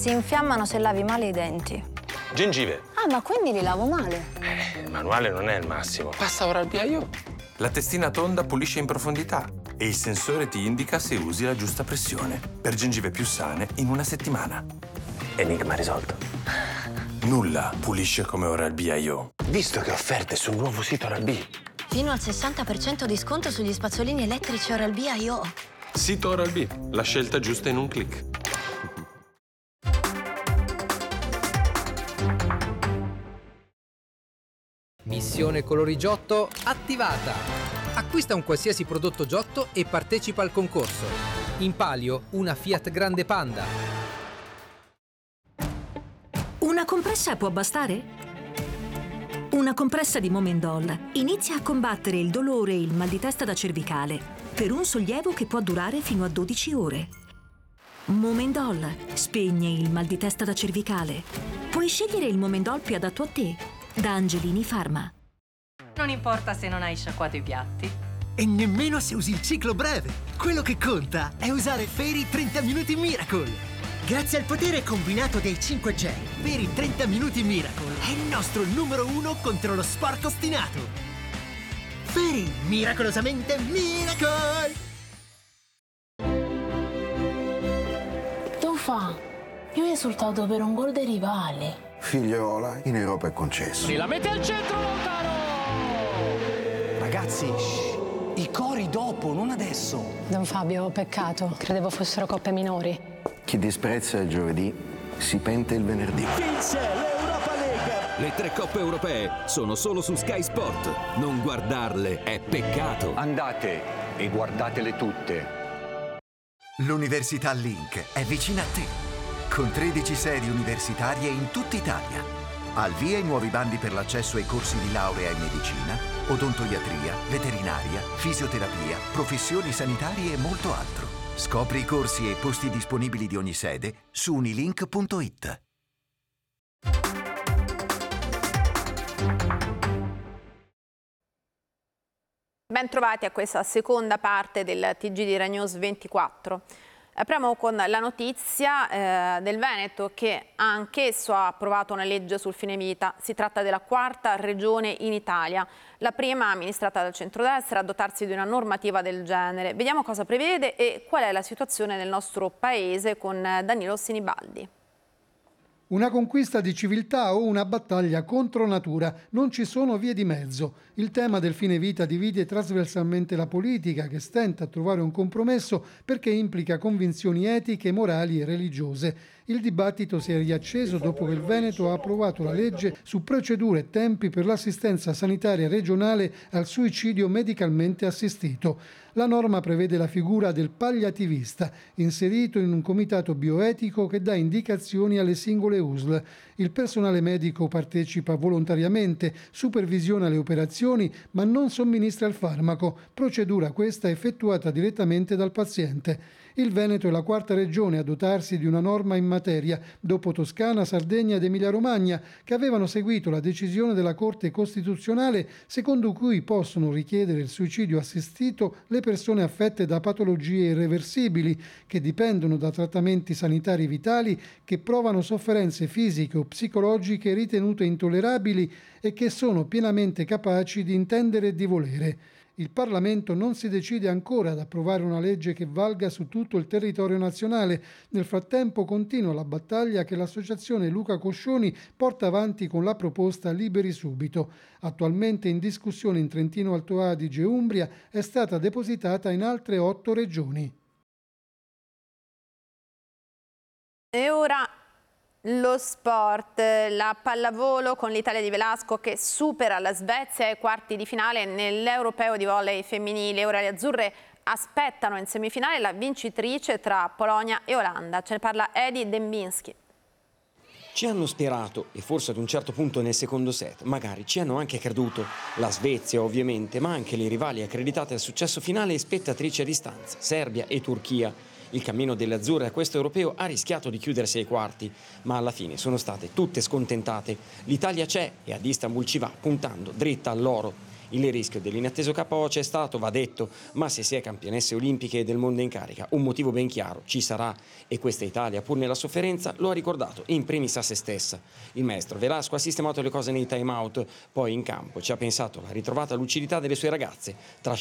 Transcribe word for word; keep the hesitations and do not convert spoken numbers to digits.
Si infiammano se lavi male i denti. Gengive. Ah, ma quindi li lavo male? Eh, il manuale non è il massimo. Passa Oral-B I O. La testina tonda pulisce in profondità e il sensore ti indica se usi la giusta pressione per gengive più sane in una settimana. Enigma risolto. Nulla pulisce come Oral-B I O. Visto che offerte sul nuovo sito Oral-B. Fino al sessanta per cento di sconto sugli spazzolini elettrici Oral-B I O. Sito Oral-B, la scelta giusta in un click. Missione colori Giotto attivata. Acquista un qualsiasi prodotto Giotto e partecipa al concorso. In palio una Fiat Grande Panda. Una compressa può bastare? Una compressa di Momendol inizia a combattere il dolore e il mal di testa da cervicale per un sollievo che può durare fino a dodici ore. Momendol spegne il mal di testa da cervicale. Puoi scegliere il Momendol più adatto a te da Angelini Pharma. Non importa se non hai sciacquato i piatti. E nemmeno se usi il ciclo breve. Quello che conta è usare Fairy trenta Minuti Miracle. Grazie al potere combinato dei cinque gel, Fairy trenta Minuti Miracle è il nostro numero uno contro lo sporco ostinato. Fairy, miracolosamente Miracle! Tofa, io ho esultato per un gol dei rivali. Figliola, in Europa è concesso. La mette al centro, Lautaro! Ragazzi, shh, i cori dopo, non adesso. Don Fabio, peccato. Credevo fossero coppe minori. Chi disprezza il giovedì si pente il venerdì. Vince l'Europa League! Le tre coppe europee sono solo su Sky Sport. Non guardarle è peccato. Andate e guardatele tutte. L'Università Link è vicina a te, con tredici sedi universitarie in tutta Italia. Al via i nuovi bandi per l'accesso ai corsi di laurea in medicina, odontoiatria, veterinaria, fisioterapia, professioni sanitarie e molto altro. Scopri i corsi e i posti disponibili di ogni sede su unilink punto it. Ben trovati a questa seconda parte del T G di Rai News ventiquattro. Apriamo con la notizia eh, del Veneto che anch'esso ha approvato una legge sul fine vita. Si tratta della quarta regione in Italia, la prima amministrata dal centrodestra a dotarsi di una normativa del genere. Vediamo cosa prevede e qual è la situazione nel nostro paese con Danilo Sinibaldi. Una conquista di civiltà o una battaglia contro natura, non ci sono vie di mezzo. Il tema del fine vita divide trasversalmente la politica, che stenta a trovare un compromesso perché implica convinzioni etiche, morali e religiose. Il dibattito si è riacceso dopo che il Veneto ha approvato la legge su procedure e tempi per l'assistenza sanitaria regionale al suicidio medicalmente assistito. La norma prevede la figura del palliativista, inserito in un comitato bioetico che dà indicazioni alle singole U S L. Il personale medico partecipa volontariamente, supervisiona le operazioni, ma non somministra il farmaco, procedura questa effettuata direttamente dal paziente. Il Veneto è la quarta regione a dotarsi di una norma in materia, dopo Toscana, Sardegna ed Emilia-Romagna, che avevano seguito la decisione della Corte Costituzionale secondo cui possono richiedere il suicidio assistito le persone affette da patologie irreversibili, che dipendono da trattamenti sanitari vitali, che provano sofferenze fisiche o psicologiche ritenute intollerabili e che sono pienamente capaci di intendere e di volere. Il Parlamento non si decide ancora ad approvare una legge che valga su tutto il territorio nazionale. Nel frattempo continua la battaglia che l'associazione Luca Coscioni porta avanti con la proposta Liberi Subito. Attualmente in discussione in Trentino Alto Adige e Umbria, è stata depositata in altre otto regioni. E ora lo sport, la pallavolo con l'Italia di Velasco che supera la Svezia ai quarti di finale nell'Europeo di volley femminile. Ora le azzurre aspettano in semifinale la vincitrice tra Polonia e Olanda. Ce ne parla Edi Dembinski. Ci hanno sperato e forse ad un certo punto nel secondo set magari ci hanno anche creduto. La Svezia ovviamente, ma anche le rivali accreditate al successo finale e spettatrici a distanza, Serbia e Turchia. Il cammino delle azzurre a questo europeo ha rischiato di chiudersi ai quarti, ma alla fine sono state tutte scontentate. L'Italia c'è e ad Istanbul ci va puntando dritta all'oro. Il rischio dell'inatteso K O c'è stato, va detto, ma se si è campionesse olimpiche del mondo in carica, un motivo ben chiaro ci sarà, e questa Italia, pur nella sofferenza, lo ha ricordato in primis a se stessa. Il maestro Velasco ha sistemato le cose nei time out, poi in campo ci ha pensato la ritrovata lucidità delle sue ragazze, tra